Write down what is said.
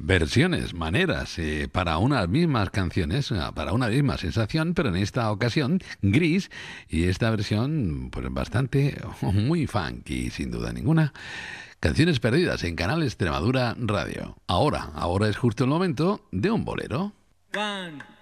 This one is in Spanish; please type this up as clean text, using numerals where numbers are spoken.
versiones, maneras, para unas mismas canciones, para una misma sensación, pero en esta ocasión Gris, y esta versión pues bastante, muy funky, sin duda ninguna. Canciones perdidas en Canal Extremadura Radio. Ahora es justo el momento de un bolero. 1,